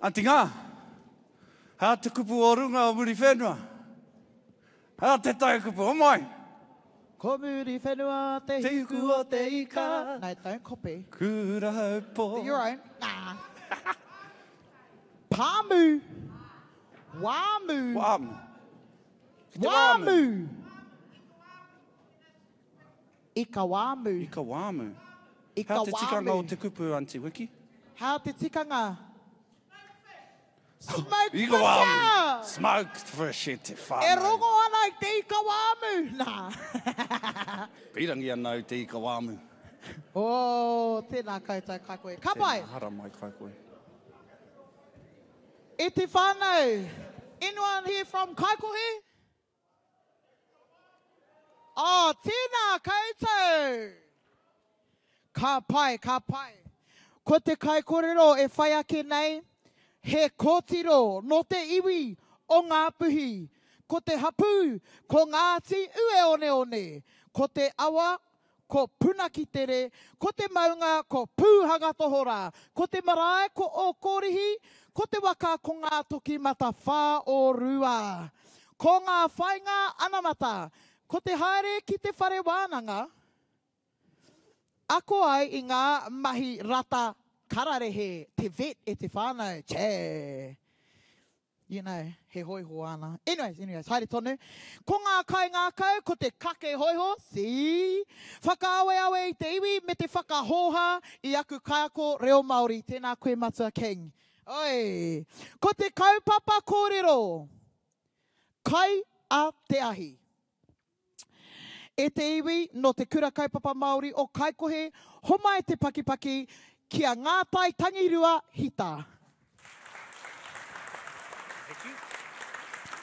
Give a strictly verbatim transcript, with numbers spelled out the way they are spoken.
Antinga, ha te kupu o runga o muri whenua. Ha te tai kupu o mai. Ko muri whenua te hiku o te ika. No, don't copy. Kura po. Do your own. Nah. Pamu. Wamu. Wamu. Wamu. Ika wamu. Ika wamu. Ika Ha te tikanga o wamu. te kupu, Auntie Wiki? How te tikanga? Smoked Ika fish. wamu. Smoked fish e te E whānau. rongo ana i te ika wamu. Nah. Pirangi ana i te ika wamu. Oh, tēnā koutou kai koe. Ka pai. Tēnā hara mai kai koe. E te whānau. Anyone here from Kaikohe? Oh, tēnā koutou. Ka pai, ka pai. Ko te kaikorero e whai ake nei, he kōtiro no te iwi o ngā puhi. Ko te hapu, ko ngāti ue one one. Ko te awa, ko punaki tere. Ko te maunga, ko pūhanga tohora. Ko te marae, ko o kōrihi. Ko te waka, ko ngā toki mata whā o rua. Ko ngā whainga anamata. Ko te haere ki te whare wānanga. Ako ai i ngā mahi rata kararehe, te vet e te whānau. Che. You know, he hoiho ana. Anyways, anyways, haere tonu. Ko ngā kai ngā kau, ko te kake hoiho, si. Whakaawe awe i te iwi, me te whakahoha i aku kaiako reo Māori. Tēnā koe matua king. Oi. Ko te kaupapa kōrero. Kai a te ahi. E te iwi no te kura kaupapa Māori o Kaikohe, homa e te pakipaki kia ngātai tangirua hita. Thank you.